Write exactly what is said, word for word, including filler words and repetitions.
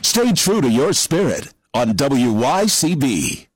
Stay true to your spirit on W Y C B.